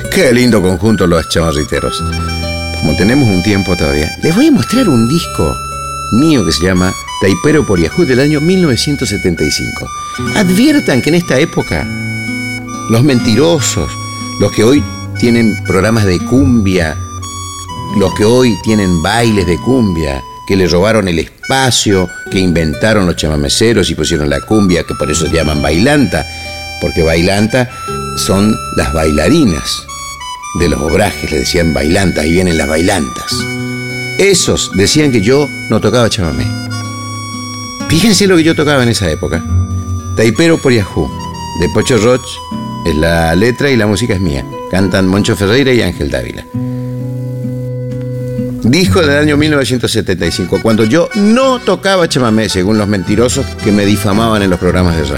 Qué lindo conjunto los chamarriteros. Como tenemos un tiempo todavía, les voy a mostrar un disco mío que se llama Taipero por Yahoo del año 1975. Adviertan que en esta época los mentirosos, los que hoy tienen programas de cumbia, los que hoy tienen bailes de cumbia, que le robaron el espacio, que inventaron los chamameceros y pusieron la cumbia, que por eso se llaman bailanta, porque bailanta son las bailarinas de los obrajes, le decían bailanta, ahí vienen las bailantas. Esos decían que yo no tocaba chamamé. Fíjense lo que yo tocaba en esa época. Taipero por Yahoo, de Pocho Roch, es la letra y la música es mía. Cantan Moncho Ferreira y Ángel Dávila. Disco del año 1975, cuando yo no tocaba chamamé, según los mentirosos que me difamaban en los programas de radio.